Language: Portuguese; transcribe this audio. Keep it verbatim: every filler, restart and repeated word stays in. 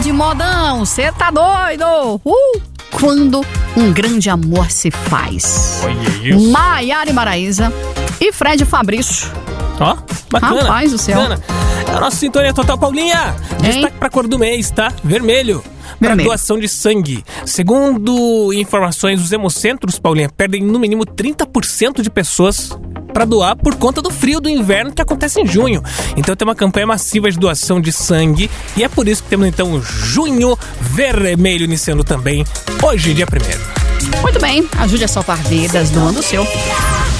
de modão, cê tá doido? Uh! Quando um grande amor se faz. Olha isso. Maiara e Maraísa e Fred Fabrício. Ó, bacana. Rapaz do céu. Bacana. É a nossa sintonia total, Paulinha. Destaque pra cor do mês, tá? Vermelho. Para Vermelho. doação de sangue. Segundo informações, os hemocentros, Paulinha, perdem no mínimo trinta por cento de pessoas para doar por conta do frio do inverno que acontece em junho. Então tem uma campanha massiva de doação de sangue e é por isso que temos então o Junho Vermelho iniciando também hoje, dia primeiro. Muito bem, ajude a salvar vidas, doando o seu.